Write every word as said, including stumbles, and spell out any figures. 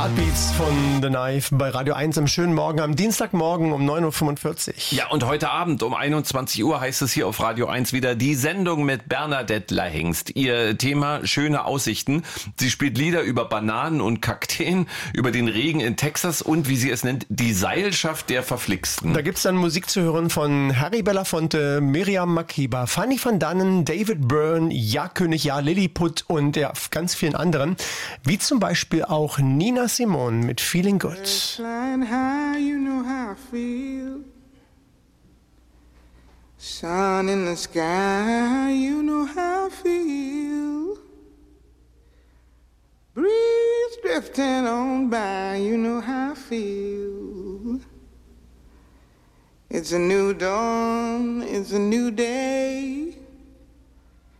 Heartbeats von The Knife bei Radio eins am schönen Morgen, am Dienstagmorgen um neun Uhr fünfundvierzig. Ja, und heute Abend um einundzwanzig Uhr heißt es hier auf Radio eins wieder die Sendung mit Bernadette Lahengst. Ihr Thema schöne Aussichten. Sie spielt Lieder über Bananen und Kakteen, über den Regen in Texas und, wie sie es nennt, die Seilschaft der Verflixten. Da gibt's dann Musik zu hören von Harry Belafonte, Miriam Makeba, Fanny van Dannen, David Byrne, Ja König, Ja Lilliput und ja, ganz vielen anderen, wie zum Beispiel auch Nina Simone mit Feeling Good. Flying high, you know how I feel. Sun in the sky, you know how I feel. Breeze drifting on by, you know how I feel. It's a new dawn, it's a new day.